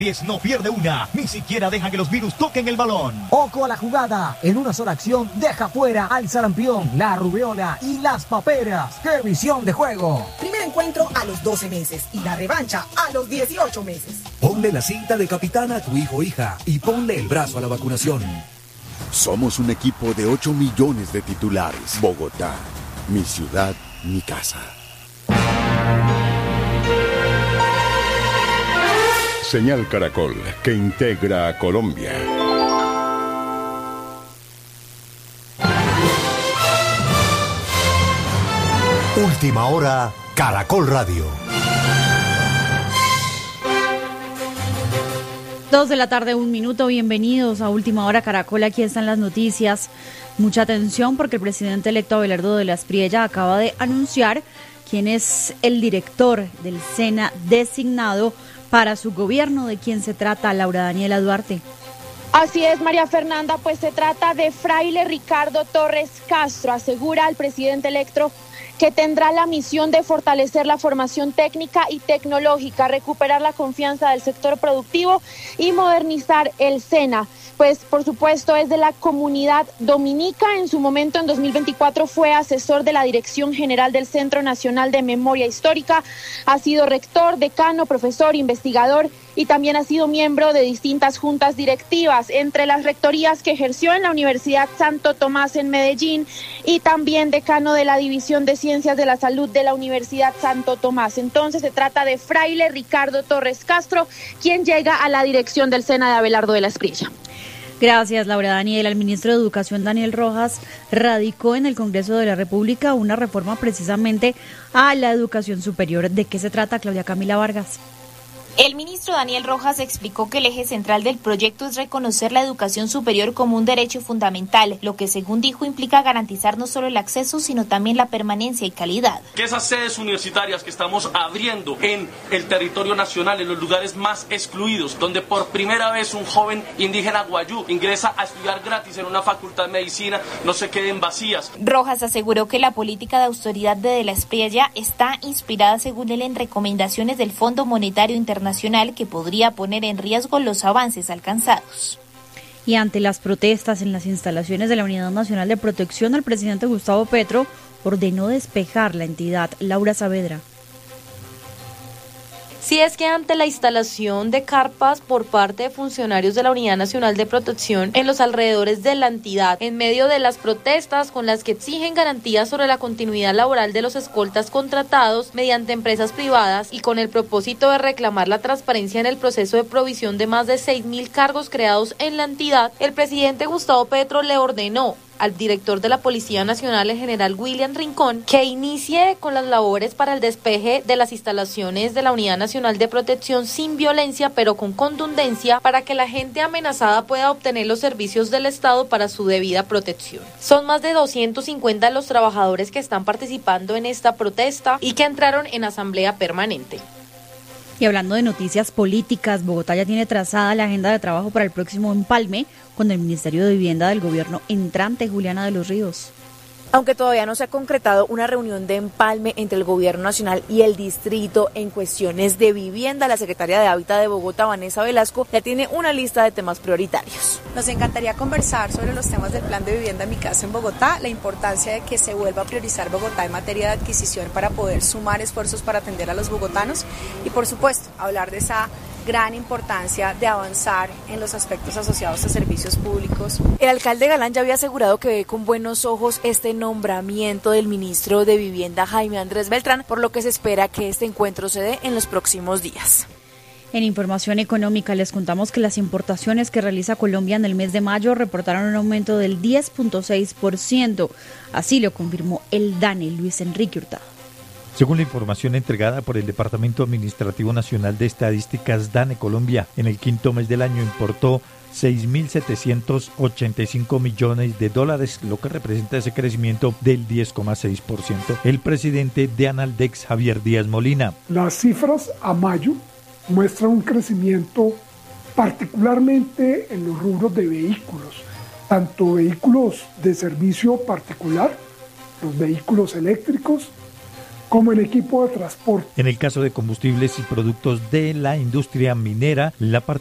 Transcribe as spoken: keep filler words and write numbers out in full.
No pierde una, ni siquiera deja que los virus toquen el balón. Ojo a la jugada, en una sola acción deja fuera al sarampión, la rubiola y las paperas. ¡Qué visión de juego! Primer encuentro a los doce meses y la revancha a los dieciocho meses. Ponle la cinta de capitán a tu hijo o hija y ponle el brazo a la vacunación. Somos un equipo de ocho millones de titulares. Bogotá, mi ciudad, mi casa. Señal Caracol, que integra a Colombia. Última hora, Caracol Radio. Dos de la tarde, un minuto. Bienvenidos a Última Hora Caracol. Aquí están las noticias. Mucha atención porque el presidente electo Abelardo de la Espriella acaba de anunciar quién es el director del SENA designado para su gobierno. ¿De quién se trata, Laura Daniela Duarte? Así es, María Fernanda, pues se trata de Fraile Ricardo Torres Castro. Asegura al presidente electo que tendrá la misión de fortalecer la formación técnica y tecnológica, recuperar la confianza del sector productivo y modernizar el SENA. Pues, por supuesto, es de la comunidad dominica. En su momento, en dos mil veinticuatro, fue asesor de la Dirección General del Centro Nacional de Memoria Histórica. Ha sido rector, decano, profesor, investigador y también ha sido miembro de distintas juntas directivas, entre las rectorías que ejerció en la Universidad Santo Tomás en Medellín y también decano de la División de Ciencias de la Salud de la Universidad Santo Tomás. Entonces, se trata de Fraile Ricardo Torres Castro, quien llega a la dirección del SENA de Abelardo de la Espriella. Gracias, Laura Daniela. El ministro de Educación, Daniel Rojas, radicó en el Congreso de la República una reforma precisamente a la educación superior. ¿De qué se trata, Claudia Camila Vargas? El ministro Daniel Rojas explicó que el eje central del proyecto es reconocer la educación superior como un derecho fundamental, lo que según dijo implica garantizar no solo el acceso, sino también la permanencia y calidad. Que esas sedes universitarias que estamos abriendo en el territorio nacional, en los lugares más excluidos, donde por primera vez un joven indígena guayú ingresa a estudiar gratis en una facultad de medicina, no se queden vacías. Rojas aseguró que la política de austeridad de De la Espriella está inspirada, según él, en recomendaciones del Fondo Monetario Internacional, que podría poner en riesgo los avances alcanzados. Y ante las protestas en las instalaciones de la Unidad Nacional de Protección, el presidente Gustavo Petro ordenó despejar la entidad. Laura Saavedra. Si es que ante la instalación de carpas por parte de funcionarios de la Unidad Nacional de Protección en los alrededores de la entidad, en medio de las protestas con las que exigen garantías sobre la continuidad laboral de los escoltas contratados mediante empresas privadas y con el propósito de reclamar la transparencia en el proceso de provisión de más de seis mil cargos creados en la entidad, el presidente Gustavo Petro le ordenó al director de la Policía Nacional, el general William Rincón, que inicie con las labores para el despeje de las instalaciones de la Unidad Nacional de Protección sin violencia, pero con contundencia, para que la gente amenazada pueda obtener los servicios del Estado para su debida protección. Son más de doscientos cincuenta los trabajadores que están participando en esta protesta y que entraron en asamblea permanente. Y hablando de noticias políticas, Bogotá ya tiene trazada la agenda de trabajo para el próximo empalme con el Ministerio de Vivienda del gobierno entrante. Juliana de los Ríos. Aunque todavía no se ha concretado una reunión de empalme entre el Gobierno Nacional y el Distrito en cuestiones de vivienda, la secretaria de Hábitat de Bogotá, Vanessa Velasco, ya tiene una lista de temas prioritarios. Nos encantaría conversar sobre los temas del plan de vivienda en mi casa en Bogotá, la importancia de que se vuelva a priorizar Bogotá en materia de adquisición para poder sumar esfuerzos para atender a los bogotanos y, por supuesto, hablar de esa gran importancia de avanzar en los aspectos asociados a servicios públicos. El alcalde Galán ya había asegurado que ve con buenos ojos este nombramiento del ministro de Vivienda, Jaime Andrés Beltrán, por lo que se espera que este encuentro se dé en los próximos días. En información económica les contamos que las importaciones que realiza Colombia en el mes de mayo reportaron un aumento del diez punto seis por ciento. Así lo confirmó el DANE, Luis Enrique Hurtado. Según la información entregada por el Departamento Administrativo Nacional de Estadísticas DANE Colombia, en el quinto mes del año importó seis mil setecientos ochenta y cinco millones de dólares, lo que representa ese crecimiento del diez coma seis por ciento. El presidente de Analdex, Javier Díaz Molina. Las cifras a mayo muestran un crecimiento particularmente en los rubros de vehículos, tanto vehículos de servicio particular, los vehículos eléctricos, como en equipo de transporte. En el caso de combustibles y productos de la industria minera, la participación